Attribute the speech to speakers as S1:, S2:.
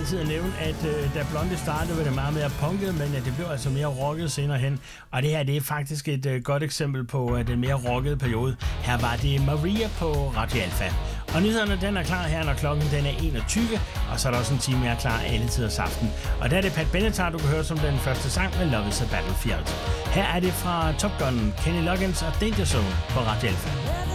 S1: altid at nævne, at da Blondie startede, var det meget mere punket, men det blev altså mere rocket senere hen. Og det her, det er faktisk et godt eksempel på den mere rockede periode. Her var det Maria på Radio Alfa. Og nyhederne, den er klar her, når klokken den er 21, og så er der også en time mere klar alle tiders aften. Og der er det Pat Benatar, du kan høre som den første sang med Love is a Battlefield. Her er det fra Top Gun, Kenny Loggins og Danger Zone på Radio Alfa.